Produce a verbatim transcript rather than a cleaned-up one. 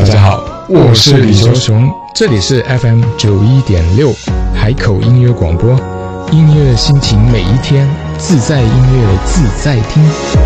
家好，我是李修雄，这里是 F M 九一点六海口音乐广播，音乐心情每一天，自在音乐自在听。